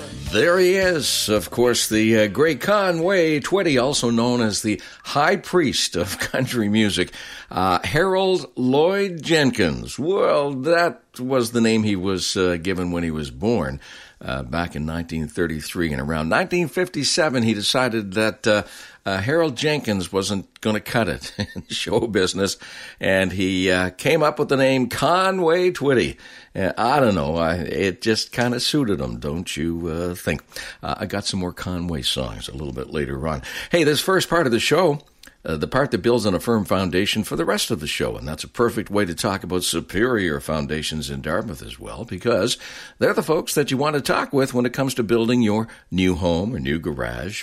There he is, of course, the great Conway Twitty, also known as the High Priest of country music, Harold Lloyd Jenkins. Well, that was the name he was given when he was born back in 1933. And around 1957, he decided that Harold Jenkins wasn't going to cut it in show business, and he came up with the name Conway Twitty. I don't know, it just kind of suited him, don't you think? I got some more Conway songs a little bit later on. Hey, this first part of the show, the part that builds on a firm foundation for the rest of the show, and that's a perfect way to talk about Superior Foundations in Dartmouth as well, because they're the folks that you want to talk with when it comes to building your new home or new garage